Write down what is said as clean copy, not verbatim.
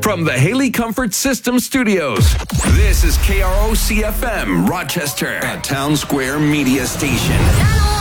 From the Haley Comfort System Studios, this is KROC-FM, Rochester, a Town Square media station.